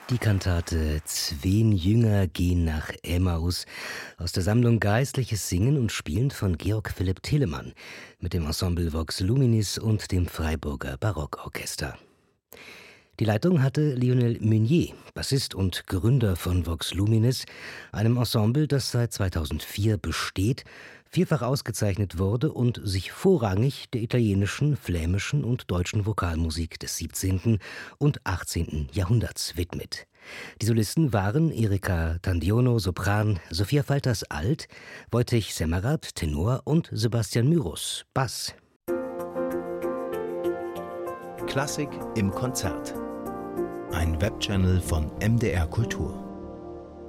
Die Kantate »Zwen Jünger gehen nach Emmaus« aus der Sammlung Geistliches Singen und Spielen von Georg Philipp Telemann mit dem Ensemble Vox Luminis und dem Freiburger Barockorchester. Die Leitung hatte Lionel Meunier, Bassist und Gründer von Vox Luminis, einem Ensemble, das seit 2004 besteht, vielfach ausgezeichnet wurde und sich vorrangig der italienischen, flämischen und deutschen Vokalmusik des 17. und 18. Jahrhunderts widmet. Die Solisten waren Erika Tandiono, Sopran, Sophia Falters Alt, Wojciech Semmerat, Tenor und Sebastian Myrus, Bass. Klassik im Konzert. Ein Webchannel von MDR Kultur.